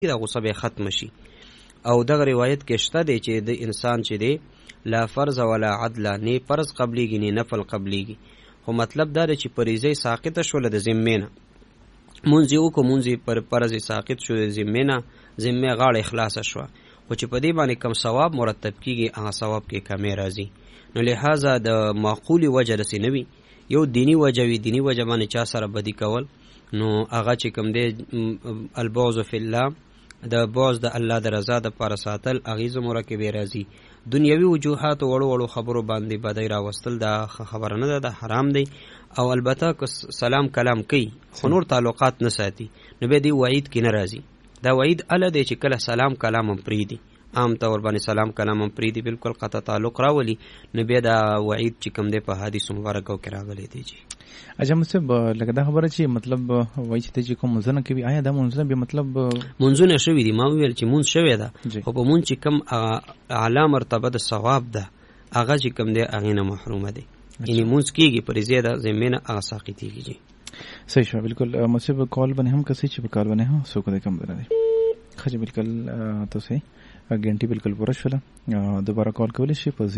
دا غصه به ختم شي. او دغه روایت کې شته دی چې د انسان چې دی لا فرض ولا عدل، نه فرض قبلیږي نه نفل قبلیږي. خو مطلب دا دی چې فریضه ساقطه شوله د ذمې نه، مونځ یې وکړو، مونځ یې پر فرض ساقط شو د ذمې نه، ذمې غاړه خلاصه شوه، خو چې په دې باندې کم ثواب مرتب کیږي هغه ثواب کې کمی راځي. نو لہذا د معقولي وجه داسې نه وي، یو دینی وجه وي، دینی وجه باندې چا سره بدي کول، نو هغه چې کوم دی البغض فی الله، د بغض د الله د رضا د پاره ساتل هغې زموره کې بې راځي. دنیوي وجوهاتو وړو وړو خبرو باندې بدی راوستل دا خبره نه ده، دا حرام دی. او البته که سلام کلام کوي خو نور تعلقات نه ساتي، نو بیا دې وعید کې نه راځي. دا وعید اله دی چې کله سلام کلام هم پرېږدي، عام طور باندې سلام کلام هم پرېږدي، بالکل قطع تعلق راولي، نو بیا دا وعید چې کوم دی په حدیث مبارکو کې راغلی دی. جی اجازه مصب لکه دا خبره چې مطلب وایي چې کوم منځونه کوي، آیا دا منځونه به مطلب منځونه شوي دي؟ ما ویل چې منځ شوی ده، خو په منځ چې کوم اعلی مرتبه د ثواب ده هغه چې کوم دی هغې نه محرومه دی، یعنی منځ کېږي پر ځای د ذمې نه هغه ساقطېږي. جی صحیح شو. بالکل مصب کال باندې هم کسي چې په کال باندې هم څوک دې کم دی ښه جی. بالکل تاسو ګنټي بالکل پوره شوله، دوباره کال کولی شي په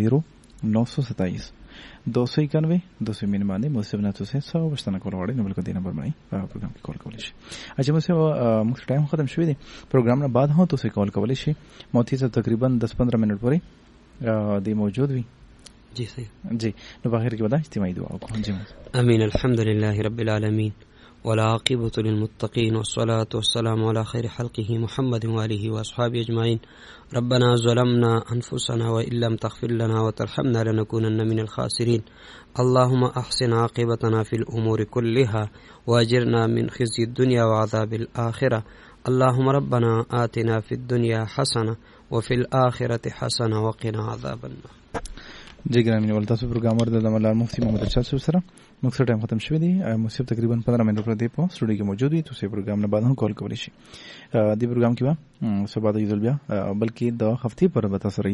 0927 291 291 باندې مصب نه تاسو سره وښتنه کول غواړئ، نو بالکل دې نمبر باندې پروګرام کې کال کولی شي. اجازه مصب موږ ټایم ختم شوی دی، پروګرام نه بعد هم تاسو کال کولی شي، موتی صاحب تقریبا 10-15 منټ پورې دې موجود وي. جی صحیح. جی نو په اخر کې ودا اجتماعي دعا وکړو. جی امين. الحمد لله رب العالمين والعاقبة للمتقين والصلاة والسلام على خير خلقه محمد وآله وأصحابه أجمعين. ربنا ظلمنا أنفسنا وإن لم تغفر لنا وترحمنا لنكونن من الخاسرين. اللهم أحسن عاقبتنا في الأمور كلها وأجرنا من خزي الدنيا وعذاب الآخرة. اللهم ربنا آتنا في الدنيا حسنة وفي الآخرة حسنة وقنا عذاب النار. جی ګرامین ول تاسو پروګرامر د مولانا مفتی محمد ارشاد صاحب سره موږ سره ټایم ختم شوی دی، موږ تقریبا 15 منټ پر دې په سټوډیو کې موجود یو، تاسو پروګرام نه بعد هم کال کولی شي. دې پروګرام کې به سبا د یوزل بیا بلکې د هفتې پر به تاسو